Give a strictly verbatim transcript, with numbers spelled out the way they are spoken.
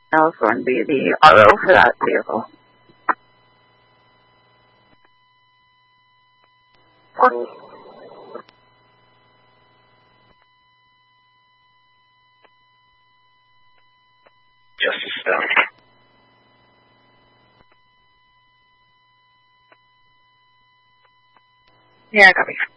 else would be the R O for that vehicle. Justice Stone. Yeah, copy.